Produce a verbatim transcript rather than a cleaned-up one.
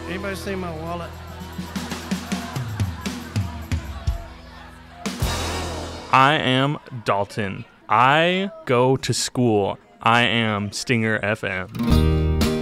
Anybody see my wallet? I am Dalton. I go to school. I am Stinger F M.